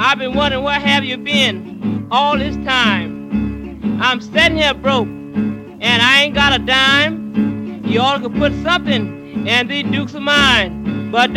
I've been wondering where have you been all this time. I'm sitting here broke, and I ain't got a dime. You ought to put something in these dukes of mine. But